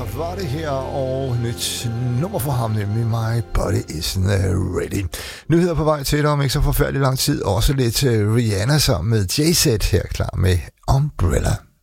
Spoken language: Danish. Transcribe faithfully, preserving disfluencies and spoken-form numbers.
var det her, og nyt nummer for ham, nemlig My Body Isn't Ready. Nyheder på vej til dig om ikke så forfærdelig lang tid. Også lidt Rihanna sammen med Jay-Z her klar med Umbrella.